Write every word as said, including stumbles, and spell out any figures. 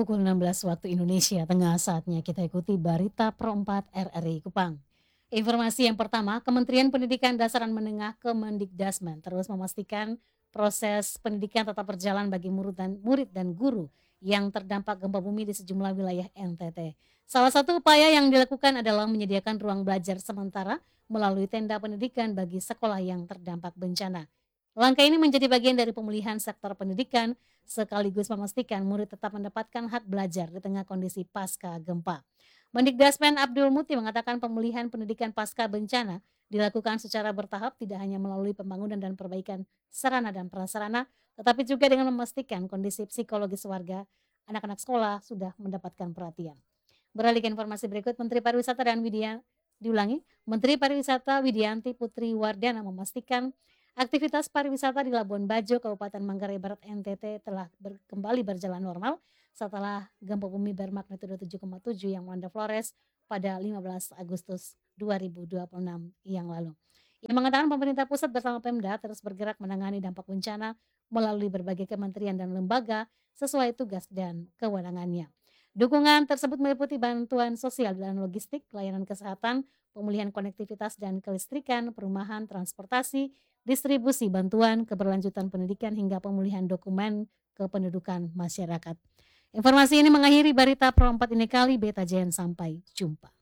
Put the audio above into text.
Pukul enam belas waktu Indonesia Tengah, saatnya kita ikuti Berita Per empat R R I Kupang. Informasi yang pertama, Kementerian Pendidikan Dasar dan Menengah Kemendikdasmen terus memastikan proses pendidikan tetap berjalan bagi murid dan, murid dan guru yang terdampak gempa bumi di sejumlah wilayah N T T. Salah satu upaya yang dilakukan adalah menyediakan ruang belajar sementara melalui tenda pendidikan bagi sekolah yang terdampak bencana. Langkah ini menjadi bagian dari pemulihan sektor pendidikan sekaligus memastikan murid tetap mendapatkan hak belajar di tengah kondisi pasca gempa. Mendikdasmen Abdul Muti mengatakan pemulihan pendidikan pasca bencana dilakukan secara bertahap tidak hanya melalui pembangunan dan perbaikan sarana dan prasarana, tetapi juga dengan memastikan kondisi psikologis warga, anak-anak sekolah sudah mendapatkan perhatian. Beralih ke informasi berikut, Menteri Pariwisata dan Widya diulangi, Menteri Pariwisata Widianti Putri Wardana memastikan aktivitas pariwisata di Labuan Bajo, Kabupaten Manggarai Barat, N T T telah ber, kembali berjalan normal setelah gempa bumi bermagnitudo tujuh koma tujuh yang melanda Flores pada lima belas Agustus dua ribu dua puluh enam yang lalu. Ia mengatakan pemerintah pusat bersama Pemda terus bergerak menangani dampak bencana melalui berbagai kementerian dan lembaga sesuai tugas dan kewenangannya. Dukungan tersebut meliputi bantuan sosial dan logistik, layanan kesehatan, pemulihan konektivitas dan kelistrikan, perumahan, transportasi, distribusi bantuan, keberlanjutan pendidikan hingga pemulihan dokumen kependudukan masyarakat. Informasi ini mengakhiri Berita Pro empat ini kali. Beta Jen, sampai jumpa.